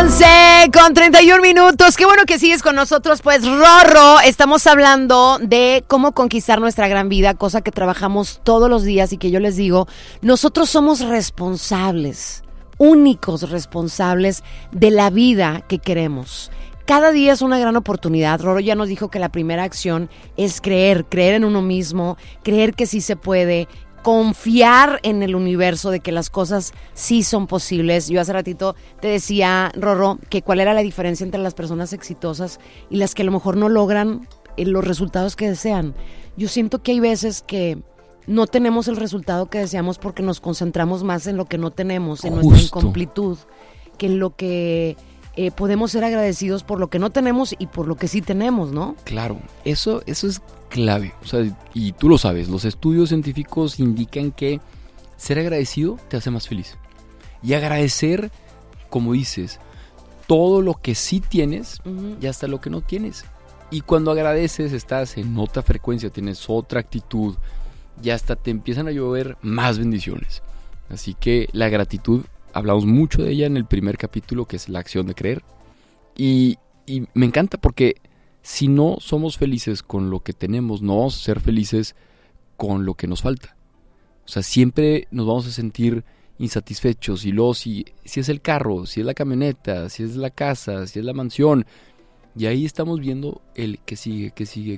11:31. Qué bueno que sigues con nosotros, pues, Rorro. Estamos hablando de cómo conquistar nuestra gran vida, cosa que trabajamos todos los días y que yo les digo, nosotros somos responsables, únicos responsables de la vida que queremos. Cada día es una gran oportunidad. Rorro ya nos dijo que la primera acción es creer en uno mismo, creer que sí se puede, confiar en el universo de que las cosas sí son posibles. Yo hace ratito te decía, Rorro, que cuál era la diferencia entre las personas exitosas y las que a lo mejor no logran los resultados que desean. Yo siento que hay veces que no tenemos el resultado que deseamos porque nos concentramos más en lo que no tenemos, en nuestra incompletud, que en lo que podemos ser agradecidos por lo que no tenemos y por lo que sí tenemos, ¿no? Claro, eso es clave. O sea, y tú lo sabes, los estudios científicos indican que ser agradecido te hace más feliz. Y agradecer, como dices, todo lo que sí tienes y hasta lo que no tienes. Y cuando agradeces estás en otra frecuencia, tienes otra actitud y hasta te empiezan a llover más bendiciones. Así que la gratitud, hablamos mucho de ella en el primer capítulo, que es la acción de creer. Y me encanta porque si no somos felices con lo que tenemos, no vamos a ser felices con lo que nos falta. O sea, siempre nos vamos a sentir insatisfechos. Y luego si es el carro, si es la camioneta, si es la casa, si es la mansión. Y ahí estamos viendo el que sigue.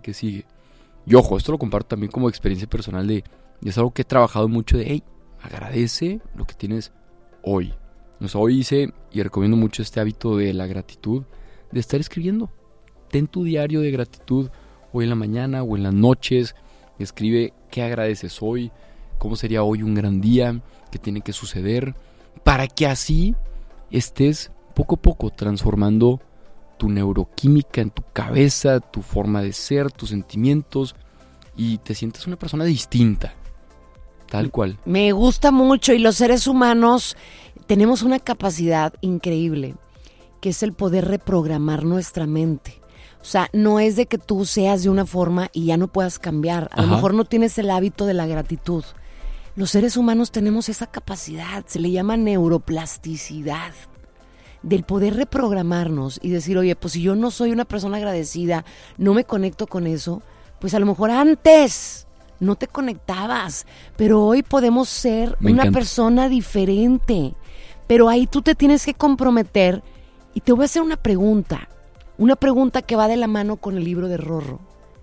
Y ojo, esto lo comparto también como experiencia personal es algo que he trabajado mucho de, hey, agradece lo que tienes hoy. O sea, hoy hice y recomiendo mucho este hábito de la gratitud, de estar escribiendo. Ten tu diario de gratitud hoy en la mañana o en las noches. Escribe qué agradeces hoy, cómo sería hoy un gran día, qué tiene que suceder, para que así estés poco a poco transformando tu neuroquímica en tu cabeza, tu forma de ser, tus sentimientos, y te sientas una persona distinta, tal cual. Me gusta mucho, y los seres humanos tenemos una capacidad increíble, que es el poder reprogramar nuestra mente. O sea, no es de que tú seas de una forma y ya no puedas cambiar. A lo mejor no tienes el hábito de la gratitud. Los seres humanos tenemos esa capacidad, se le llama neuroplasticidad, del poder reprogramarnos y decir, oye, pues si yo no soy una persona agradecida, no me conecto con eso, pues a lo mejor antes no te conectabas, pero hoy podemos ser una persona diferente. Pero ahí tú te tienes que comprometer, y te voy a hacer una pregunta que va de la mano con el libro de Rorro.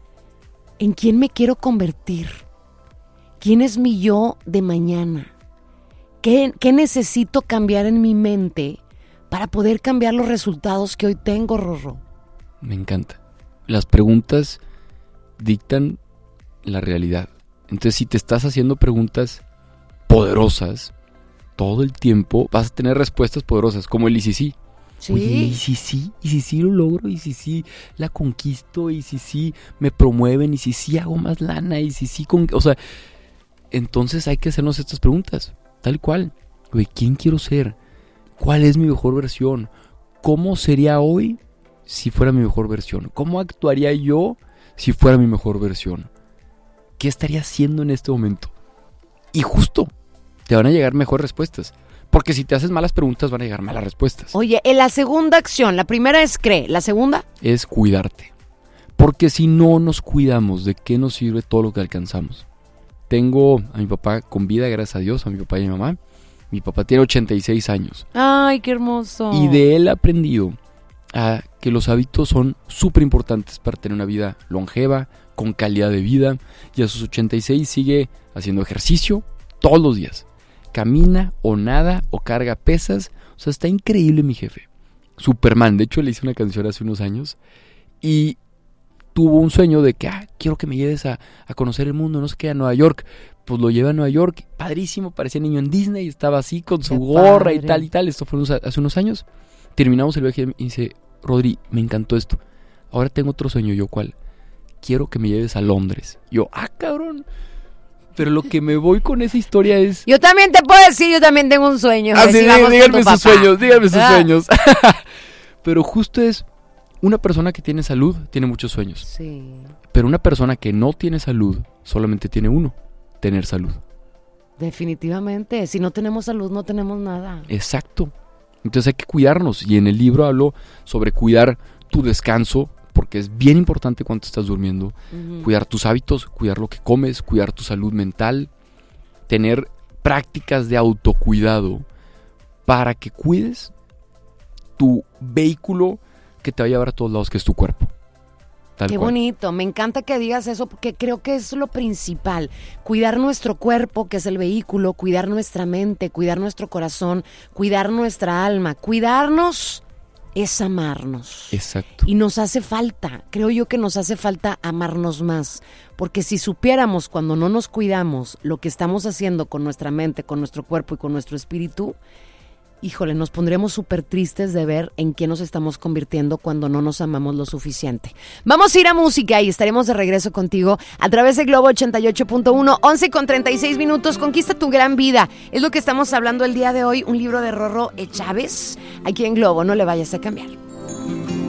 ¿En quién me quiero convertir? ¿Quién es mi yo de mañana? ¿Qué necesito cambiar en mi mente para poder cambiar los resultados que hoy tengo, Rorro? Me encanta. Las preguntas dictan la realidad. Entonces, si te estás haciendo preguntas poderosas todo el tiempo, vas a tener respuestas poderosas, como el y si sí. Sí. Oye, y si sí lo logro, y si sí la conquisto, y si sí me promueven, y si sí hago más lana, y si sí o sea, entonces hay que hacernos estas preguntas, tal cual. Oye, ¿quién quiero ser? ¿Cuál es mi mejor versión? ¿Cómo sería hoy si fuera mi mejor versión? ¿Cómo actuaría yo si fuera mi mejor versión? ¿Qué estaría haciendo en este momento? Y justo te van a llegar mejores respuestas. Porque si te haces malas preguntas van a llegar malas respuestas. Oye, en la segunda acción, la primera es cree, la segunda es cuidarte. Porque si no nos cuidamos, ¿de qué nos sirve todo lo que alcanzamos? Tengo a mi papá con vida, gracias a Dios, a mi papá y a mi mamá. Mi papá tiene 86 años. ¡Ay, qué hermoso! Y de él he aprendido a que los hábitos son súper importantes para tener una vida longeva, con calidad de vida. Y a sus 86 sigue haciendo ejercicio todos los días. Camina o nada o carga pesas. O sea, está increíble mi jefe. Superman. De hecho, le hice una canción hace unos años. Y tuvo un sueño de que, quiero que me lleves a conocer el mundo, no sé qué, a Nueva York. Pues lo llevé a Nueva York. Padrísimo, parecía niño en Disney. Estaba así con su gorra y tal y tal. Esto fue hace unos años. Terminamos el viaje y dice, Rodri, me encantó esto. Ahora tengo otro sueño. Yo, ¿cuál? Quiero que me lleves a Londres. Yo, cabrón. Pero lo que me voy con esa historia es... Yo también te puedo decir, yo también tengo un sueño. Así, díganme sus sueños. Pero justo es, una persona que tiene salud tiene muchos sueños. Sí. Pero una persona que no tiene salud solamente tiene uno, tener salud. Definitivamente, si no tenemos salud no tenemos nada. Exacto. Entonces hay que cuidarnos. Y en el libro hablo sobre cuidar tu descanso, porque es bien importante cuando estás durmiendo. Cuidar tus hábitos, cuidar lo que comes, cuidar tu salud mental. Tener prácticas de autocuidado para que cuides tu vehículo que te va a llevar a todos lados, que es tu cuerpo. Qué bonito, me encanta que digas eso porque creo que es lo principal, cuidar nuestro cuerpo, que es el vehículo, cuidar nuestra mente, cuidar nuestro corazón, cuidar nuestra alma, cuidarnos es amarnos. Exacto. Y nos hace falta, creo yo que nos hace falta amarnos más, porque si supiéramos cuando no nos cuidamos lo que estamos haciendo con nuestra mente, con nuestro cuerpo y con nuestro espíritu, híjole, nos pondremos súper tristes de ver en qué nos estamos convirtiendo cuando no nos amamos lo suficiente. Vamos a ir a música y estaremos de regreso contigo a través de Globo 88.1, 11:36. Conquista tu gran vida. Es lo que estamos hablando el día de hoy, un libro de Rorró Chávez, aquí en Globo. No le vayas a cambiar.